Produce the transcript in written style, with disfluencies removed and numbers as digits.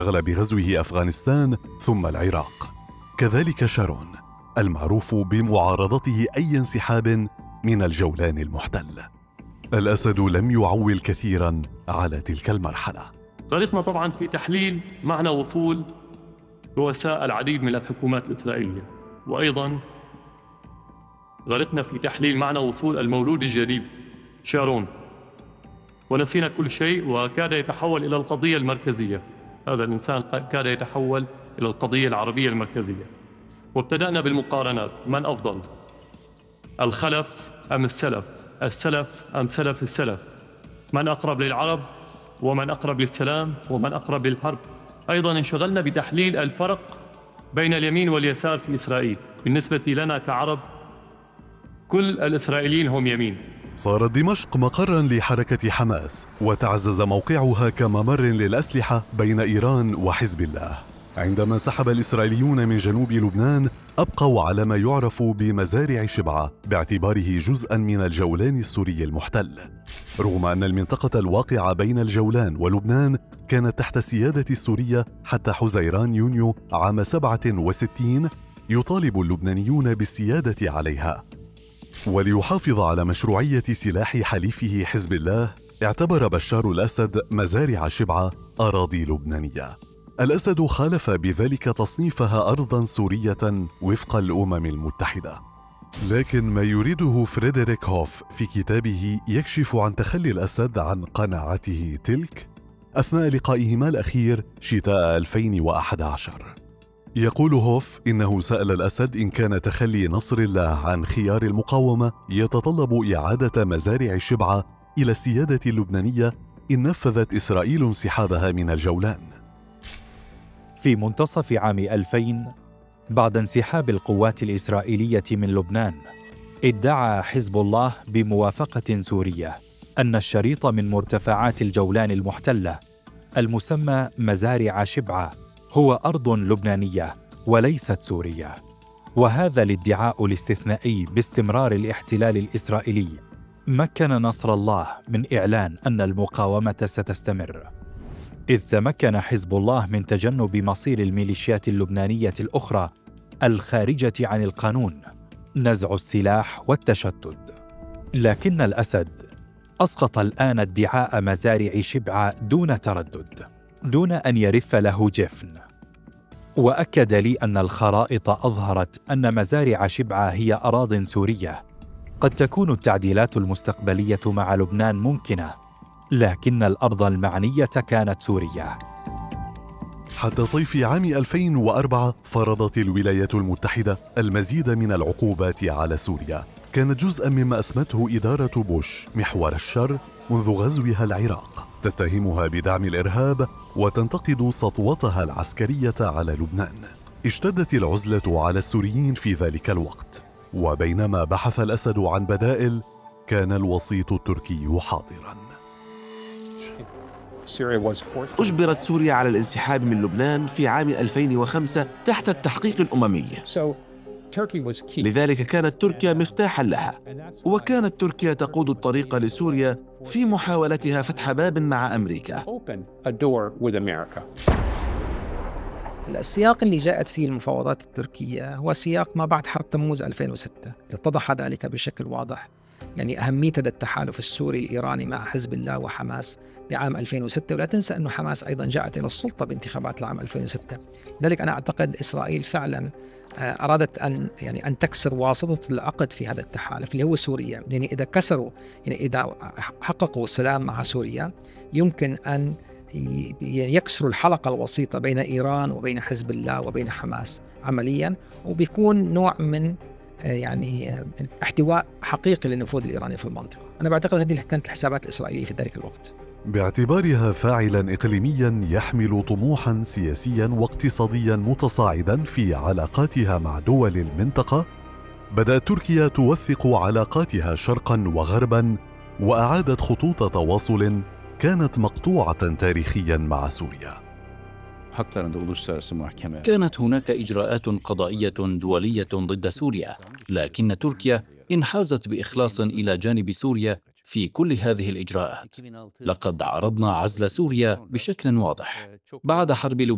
بغزوه أفغانستان ثم العراق. كذلك شارون المعروف بمعارضته أي انسحاب من الجولان المحتل. الأسد لم يعول كثيرا على تلك المرحلة. غلطنا طبعا في تحليل معنى وصول رؤساء العديد من الحكومات الإسرائيلية، وأيضا غلطنا في تحليل معنى وصول المولود الجديد شارون، ونسينا كل شيء وكاد يتحول إلى القضية المركزية. هذا الإنسان كاد يتحول إلى القضية العربية المركزية، وابتدأنا بالمقارنات: من أفضل، الخلف أم السلف، السلف أم سلف السلف، من أقرب للعرب ومن أقرب للسلام ومن أقرب للحرب. أيضا انشغلنا بتحليل الفرق بين اليمين واليسار في إسرائيل. بالنسبة لنا كعرب كل الإسرائيليين هم يمين. صارت دمشق مقرا لحركة حماس، وتعزز موقعها كممر للأسلحة بين إيران وحزب الله. عندما انسحب الإسرائيليون من جنوب لبنان أبقوا على ما يعرف بمزارع شبعة باعتباره جزءا من الجولان السوري المحتل، رغم أن المنطقة الواقعة بين الجولان ولبنان كانت تحت السيادة السورية حتى حزيران يونيو عام 67. يطالب اللبنانيون بالسيادة عليها. وليحافظ على مشروعية سلاح حليفه حزب الله، اعتبر بشار الأسد مزارع شبعة أراضي لبنانية. الأسد خالف بذلك تصنيفها أرضاً سورية وفق الأمم المتحدة. لكن ما يريده فريدريك هوف في كتابه يكشف عن تخلي الأسد عن قناعته تلك أثناء لقائهما الأخير شتاء 2011. يقول هوف إنه سأل الأسد إن كان تخلي نصر الله عن خيار المقاومة يتطلب إعادة مزارع شبعة إلى السيادة اللبنانية إن نفذت إسرائيل انسحابها من الجولان. في منتصف عام 2000 بعد انسحاب القوات الإسرائيلية من لبنان، ادعى حزب الله بموافقة سورية أن الشريط من مرتفعات الجولان المحتلة المسمى مزارع شبعة هو أرض لبنانية وليست سورية. وهذا الادعاء الاستثنائي باستمرار الاحتلال الإسرائيلي مكن نصر الله من إعلان أن المقاومة ستستمر، إذ تمكن حزب الله من تجنب مصير الميليشيات اللبنانية الأخرى الخارجة عن القانون، نزع السلاح والتشتت. لكن الأسد أسقط الآن ادعاء مزارع شبعة دون تردد، دون أن يرف له جفن، وأكد لي أن الخرائط أظهرت أن مزارع شبعة هي أراضٍ سورية. قد تكون التعديلات المستقبلية مع لبنان ممكنة، لكن الأرض المعنية كانت سورية. حتى صيف عام 2004 فرضت الولايات المتحدة المزيد من العقوبات على سوريا، كانت جزءاً مما أسمته إدارة بوش محور الشر منذ غزوها العراق، تتهمها بدعم الإرهاب وتنتقد سطوتها العسكرية على لبنان. اشتدت العزلة على السوريين في ذلك الوقت، وبينما بحث الأسد عن بدائل كان الوسيط التركي حاضراً. أجبرت سوريا على الانسحاب من لبنان في عام 2005 تحت التحقيق الأممي، لذلك كانت تركيا مفتاحاً لها، وكانت تركيا تقود الطريق لسوريا في محاولتها فتح باب مع أمريكا. السياق اللي جاءت فيه المفاوضات التركية هو سياق ما بعد حرب تموز 2006، اتضح ذلك بشكل واضح. يعني أهمية التحالف السوري الإيراني مع حزب الله وحماس بعام 2006، ولا تنسى أن حماس أيضا جاءت إلى السلطة بانتخابات العام 2006. لذلك أنا أعتقد إسرائيل فعلا أرادت أن تكسر واسطة العقد في هذا التحالف اللي هو سوريا. يعني إذا كسروا، يعني إذا حققوا السلام مع سوريا، يمكن أن يكسروا الحلقة الوسيطة بين إيران وبين حزب الله وبين حماس عمليا، وبيكون نوع من احتواء حقيقي للنفوذ الإيراني في المنطقة. أنا بعتقد هذه كانت الحسابات الإسرائيلية في ذلك الوقت. باعتبارها فاعلاً إقليمياً يحمل طموحاً سياسياً واقتصادياً متصاعداً في علاقاتها مع دول المنطقة، بدأت تركيا توثق علاقاتها شرقاً وغرباً، وأعادت خطوط تواصل كانت مقطوعة تاريخياً مع سوريا. كانت هناك إجراءات قضائية دولية ضد سوريا، لكن تركيا انحازت بإخلاص إلى جانب سوريا في كل هذه الإجراءات. لقد عرضنا عزل سوريا بشكل واضح بعد حرب